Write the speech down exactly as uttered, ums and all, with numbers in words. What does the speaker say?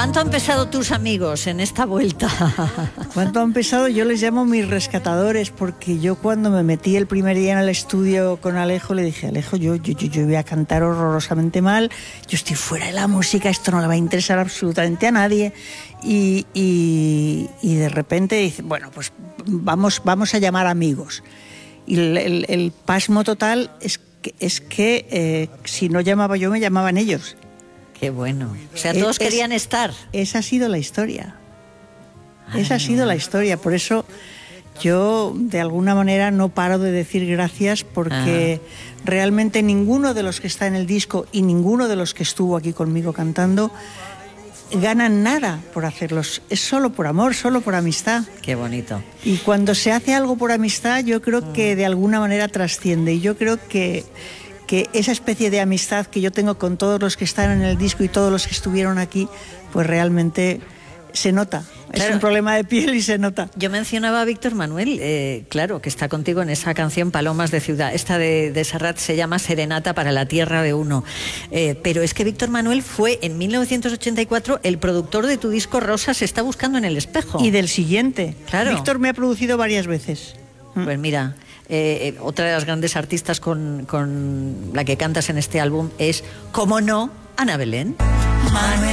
¿Cuánto han pesado tus amigos en esta vuelta? ¿Cuánto han pesado? Yo les llamo mis rescatadores, porque yo cuando me metí el primer día en el estudio con Alejo, le dije, Alejo, yo, yo, yo, yo voy a cantar horrorosamente mal, yo estoy fuera de la música, esto no le va a interesar absolutamente a nadie. Y, y, y de repente dice, bueno, pues vamos, vamos a llamar amigos. Y el, el, el pasmo total es que, es que eh, si no llamaba yo, me llamaban ellos. Qué bueno. O sea, todos es, querían estar. Esa ha sido la historia. Ay, esa ha sido la historia. Por eso yo, de alguna manera, no paro de decir gracias, porque ah. realmente ninguno de los que está en el disco y ninguno de los que estuvo aquí conmigo cantando ganan nada por hacerlos. Es solo por amor, solo por amistad. Qué bonito. Y cuando se hace algo por amistad, yo creo mm. que de alguna manera trasciende. Y yo creo que... que esa especie de amistad que yo tengo con todos los que están en el disco y todos los que estuvieron aquí, pues realmente se nota. Claro. Es un problema de piel y se nota. Yo mencionaba a Víctor Manuel, eh, claro, que está contigo en esa canción Palomas de Ciudad. Esta de, de Serrat se llama Serenata para la Tierra de Uno. Eh, pero es que Víctor Manuel fue en mil novecientos ochenta y cuatro el productor de tu disco Rosa se está buscando en el espejo. Y del siguiente. Claro. Víctor me ha producido varias veces. Pues mira... Eh, eh, otra de las grandes artistas con, con la que cantas en este álbum es, cómo no, Ana Belén. Manuel.